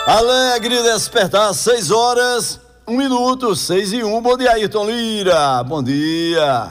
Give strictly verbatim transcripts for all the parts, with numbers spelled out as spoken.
Alegre despertar, seis horas, um minuto, seis e um. Bom dia, Ayrton Lira. Bom dia.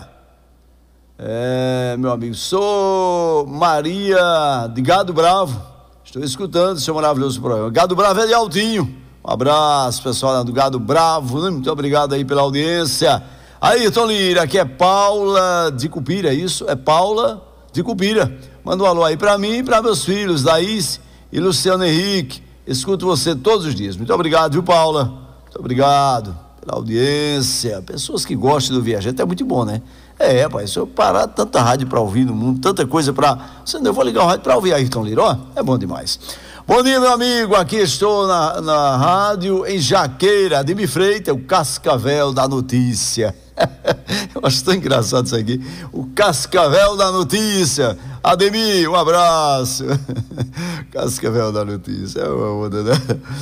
É, meu amigo, sou Maria de Gado Bravo. Estou escutando seu maravilhoso programa. Gado Bravo é de Altinho. Um abraço, pessoal do Gado Bravo. Muito obrigado aí pela audiência. Ayrton Lira, aqui é Paula de Cupira, é isso? É Paula de Cupira. Manda um alô aí pra mim e pra meus filhos, Laís e Luciano Henrique. Escuto você todos os dias. Muito obrigado, viu, Paula? Muito obrigado pela audiência. Pessoas que gostam do Viajante é muito bom, né? É, rapaz, se eu parar tanta rádio pra ouvir no mundo, tanta coisa pra... Eu vou ligar o rádio pra ouvir Ayrton Lira, ó, é bom demais. Bom dia, meu amigo, aqui estou na, na rádio em Jaqueira, Ademir Freitas, o Cascavel da Notícia. Eu acho tão engraçado isso aqui, o Cascavel da Notícia. Ademir, um abraço. Cascavel da Notícia, é uma onda, né?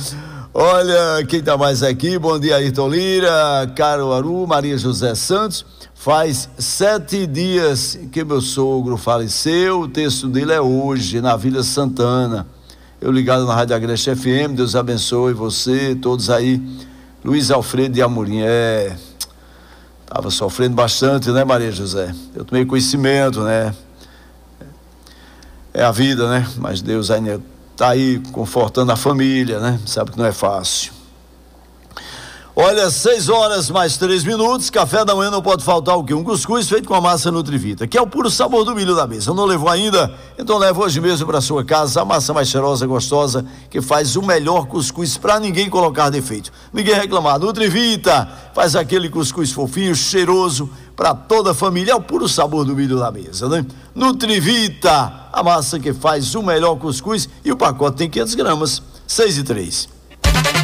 Olha, quem tá mais aqui, bom dia, Ayrton Lira, Caruaru, Maria José Santos. Faz sete dias que meu sogro faleceu, o texto dele é hoje, na Vila Santana. Eu ligado na Rádio Agreste F M, Deus abençoe você, todos aí. Luiz Alfredo de Amorim, é... Tava sofrendo bastante, né, Maria José? Eu tomei conhecimento, né? É a vida, né? Mas Deus ainda tá aí confortando a família, né? Sabe que não é fácil. Olha, seis horas mais três minutos, café da manhã não pode faltar o quê? Um cuscuz feito com a massa Nutrivita, que é o puro sabor do milho da mesa. Não levou ainda? Então leva hoje mesmo para sua casa a massa mais cheirosa, gostosa, que faz o melhor cuscuz para ninguém colocar defeito. Ninguém reclamar. Nutrivita faz aquele cuscuz fofinho, cheiroso para toda a família. É o puro sabor do milho da mesa, né? Nutrivita, a massa que faz o melhor cuscuz, e o pacote tem quinhentas gramas, seis e três.